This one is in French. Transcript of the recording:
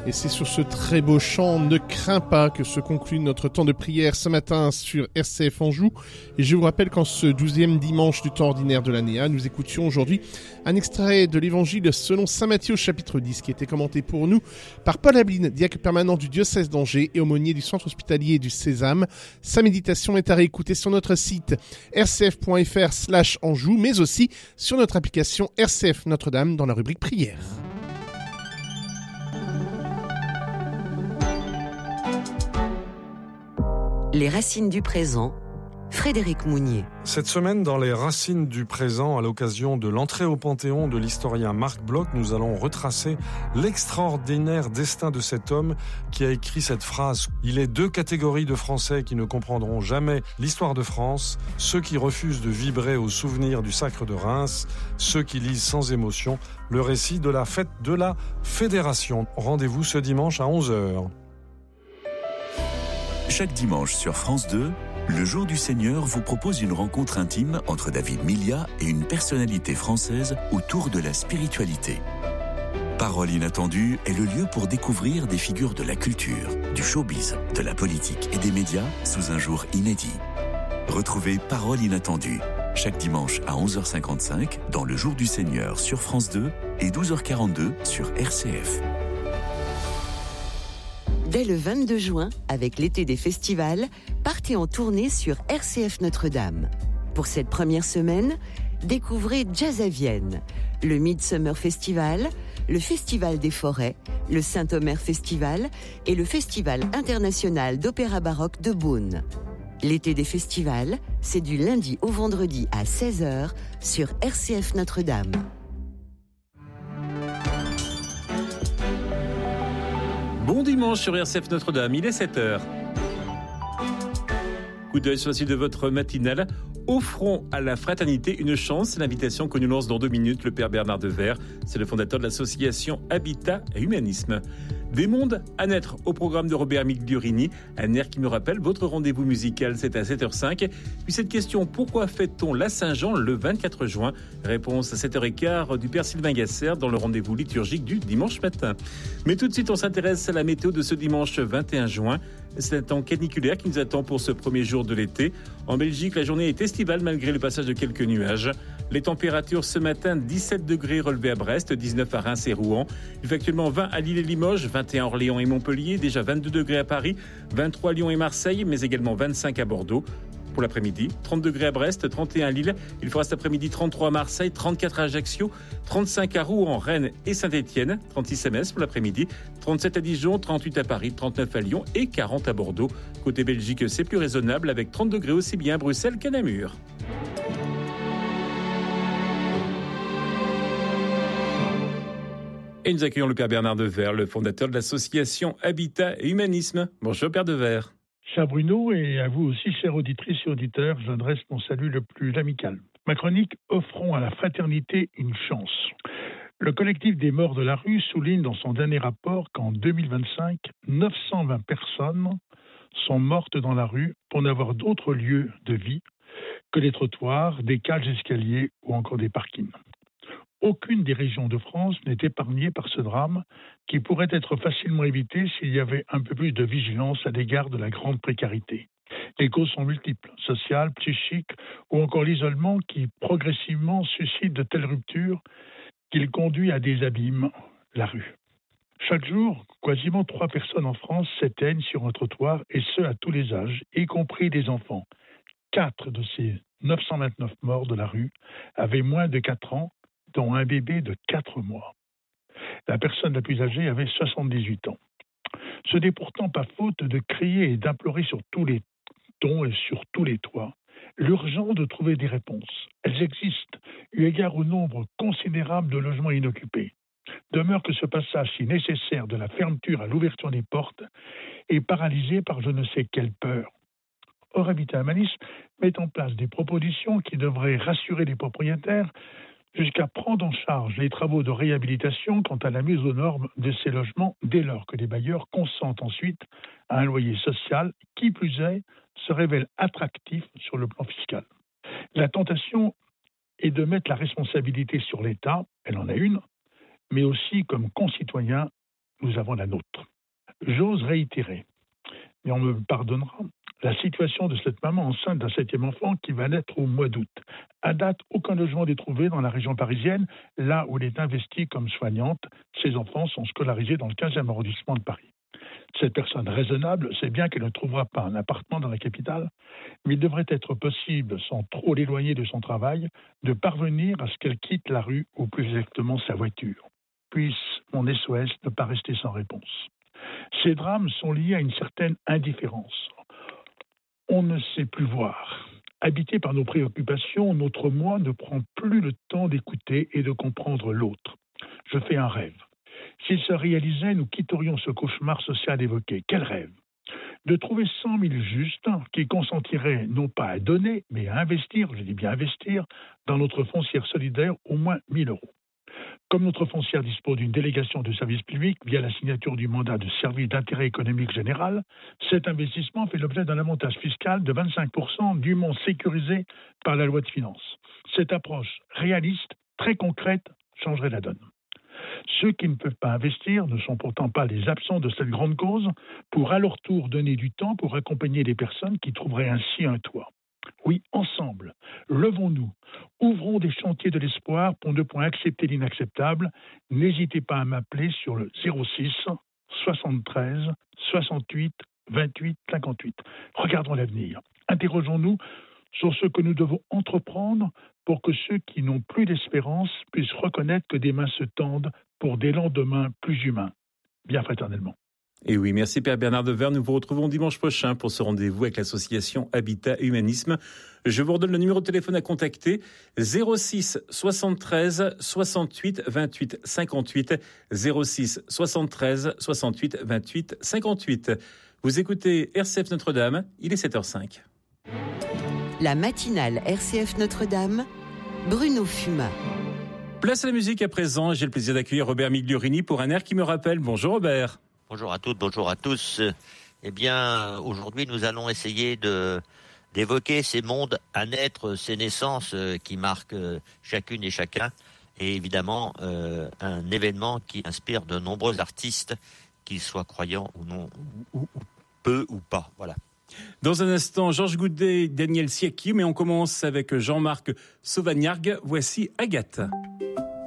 Et c'est sur ce très beau chant « Ne crains pas » que se conclut notre temps de prière ce matin sur RCF Anjou. Et je vous rappelle qu'en ce 12e dimanche du temps ordinaire de l'année A, nous écoutions aujourd'hui un extrait de l'évangile selon saint Matthieu chapitre 10 qui était commenté pour nous par Paul Abline, diacre permanent du diocèse d'Angers et aumônier du centre hospitalier du Sésame. Sa méditation est à réécouter sur notre site rcf.fr/Anjou, mais aussi sur notre application RCF Notre-Dame dans la rubrique prière. Les racines du présent, Frédéric Mounier. Cette semaine, dans les racines du présent, à l'occasion de l'entrée au Panthéon de l'historien Marc Bloch, nous allons retracer l'extraordinaire destin de cet homme qui a écrit cette phrase. Il est deux catégories de Français qui ne comprendront jamais l'histoire de France, ceux qui refusent de vibrer au souvenir du sacre de Reims, ceux qui lisent sans émotion le récit de la fête de la Fédération. Rendez-vous ce dimanche à 11h. Chaque dimanche sur France 2, le Jour du Seigneur vous propose une rencontre intime entre David Milia et une personnalité française autour de la spiritualité. Parole inattendue est le lieu pour découvrir des figures de la culture, du showbiz, de la politique et des médias sous un jour inédit. Retrouvez Parole inattendue chaque dimanche à 11h55 dans le Jour du Seigneur sur France 2 et 12h42 sur RCF. Dès le 22 juin, avec l'été des festivals, partez en tournée sur RCF Notre-Dame. Pour cette première semaine, découvrez Jazz à Vienne, le Midsummer Festival, le Festival des Forêts, le Saint-Omer Festival et le Festival international d'opéra baroque de Beaune. L'été des festivals, c'est du lundi au vendredi à 16h sur RCF Notre-Dame. Bon dimanche sur RCF Notre-Dame, il est 7h. Coup d'œil sur la suite de votre matinale. Offrons à la fraternité une chance. C'est l'invitation que nous lance dans 2 minutes le Père Bernard Devers. C'est le fondateur de l'association Habitat et Humanisme. Des mondes à naître au programme de Robert Migliorini. Un air qui me rappelle votre rendez-vous musical, c'est à 7h05. Puis cette question, pourquoi fête-t-on la Saint-Jean le 24 juin ? Réponse à 7h15 du Père Sylvain Gasser dans le rendez-vous liturgique du dimanche matin. Mais tout de suite, on s'intéresse à la météo de ce dimanche 21 juin. C'est un temps caniculaire qui nous attend pour ce premier jour de l'été. En Belgique, la journée est estivale malgré le passage de quelques nuages. Les températures ce matin, 17 degrés relevés à Brest, 19 à Reims et Rouen. Il fait actuellement 20 à Lille et Limoges, 21 à Orléans et Montpellier, déjà 22 degrés à Paris, 23 à Lyon et Marseille, mais également 25 à Bordeaux. Pour l'après-midi, 30 degrés à Brest, 31 à Lille. Il fera cet après-midi 33 à Marseille, 34 à Ajaccio, 35 à Rouen, Rennes et Saint-Étienne, 36 à Metz pour l'après-midi, 37 à Dijon, 38 à Paris, 39 à Lyon et 40 à Bordeaux. Côté Belgique, c'est plus raisonnable avec 30 degrés aussi bien à Bruxelles qu'à Namur. Et nous accueillons le Père Bernard Devers, le fondateur de l'association Habitat et Humanisme. Bonjour Père Devers. Cher Bruno, et à vous aussi, chères auditrices et auditeurs, j'adresse mon salut le plus amical. Ma chronique « Offrons à la fraternité une chance ». Le collectif des morts de la rue souligne dans son dernier rapport qu'en 2025, 920 personnes sont mortes dans la rue pour n'avoir d'autres lieux de vie que les trottoirs, des cages d'escalier ou encore des parkings. Aucune des régions de France n'est épargnée par ce drame qui pourrait être facilement évité s'il y avait un peu plus de vigilance à l'égard de la grande précarité. Les causes sont multiples, sociales, psychiques ou encore l'isolement qui progressivement suscite de telles ruptures qu'il conduit à des abîmes, la rue. Chaque jour, quasiment 3 personnes en France s'éteignent sur un trottoir et ce à tous les âges, y compris des enfants. 4 de ces 929 morts de la rue avaient moins de 4 ans, dont un bébé de 4 mois. La personne la plus âgée avait 78 ans. Ce n'est pourtant pas faute de crier et d'implorer sur tous les tons et sur tous les toits l'urgence de trouver des réponses. Elles existent, eu égard au nombre considérable de logements inoccupés. Demeure que ce passage si nécessaire de la fermeture à l'ouverture des portes est paralysé par je ne sais quelle peur. Or, Habitat Humanisme met en place des propositions qui devraient rassurer les propriétaires jusqu'à prendre en charge les travaux de réhabilitation quant à la mise aux normes de ces logements dès lors que les bailleurs consentent ensuite à un loyer social qui plus est se révèle attractif sur le plan fiscal. La tentation est de mettre la responsabilité sur l'État, elle en a une, mais aussi comme concitoyen nous avons la nôtre. J'ose réitérer, mais on me pardonnera, la situation de cette maman enceinte d'un 7e enfant qui va naître au mois d'août. À date, aucun logement n'est trouvé dans la région parisienne, là où elle est investie comme soignante. Ses enfants sont scolarisés dans le 15e arrondissement de Paris. Cette personne raisonnable sait bien qu'elle ne trouvera pas un appartement dans la capitale, mais il devrait être possible, sans trop l'éloigner de son travail, de parvenir à ce qu'elle quitte la rue, ou plus exactement sa voiture. Puisse mon SOS ne pas rester sans réponse. Ces drames sont liés à une certaine indifférence. On ne sait plus voir. Habité par nos préoccupations, notre moi ne prend plus le temps d'écouter et de comprendre l'autre. Je fais un rêve. S'il se réalisait, nous quitterions ce cauchemar social évoqué. Quel rêve ? De trouver 100 000 justes qui consentiraient non pas à donner, mais à investir, je dis bien investir, dans notre foncière solidaire au moins 1 000 €. Comme notre foncière dispose d'une délégation de service public via la signature du mandat de service d'intérêt économique général, cet investissement fait l'objet d'un avantage fiscal de 25% dûment sécurisé par la loi de finances. Cette approche réaliste, très concrète, changerait la donne. Ceux qui ne peuvent pas investir ne sont pourtant pas les absents de cette grande cause pour à leur tour donner du temps pour accompagner les personnes qui trouveraient ainsi un toit. Oui, ensemble, levons-nous, ouvrons des chantiers de l'espoir pour ne point accepter l'inacceptable. N'hésitez pas à m'appeler sur le 06 73 68 28 58. Regardons l'avenir. Interrogeons-nous sur ce que nous devons entreprendre pour que ceux qui n'ont plus d'espérance puissent reconnaître que des mains se tendent pour des lendemains plus humains. Bien fraternellement. Et oui, merci Père Bernard Devers. Nous vous retrouvons dimanche prochain pour ce rendez-vous avec l'association Habitat et Humanisme. Je vous redonne le numéro de téléphone à contacter 06 73 68 28 58 06 73 68 28 58. Vous écoutez RCF Notre-Dame, il est 7h05. La matinale RCF Notre-Dame, Bruno Fumat. Place à la musique à présent. J'ai le plaisir d'accueillir Robert Migliorini pour un air qui me rappelle. Bonjour Robert. Bonjour à toutes, bonjour à tous. Eh bien, aujourd'hui, nous allons essayer d'évoquer ces mondes à naître, ces naissances qui marquent chacune et chacun, et évidemment un événement qui inspire de nombreux artistes, qu'ils soient croyants ou non, ou peu ou pas. Voilà. Dans un instant, Georges Goudet, Daniel Siaki, mais on commence avec Jean-Marc Sauvagnargues. Voici Agathe.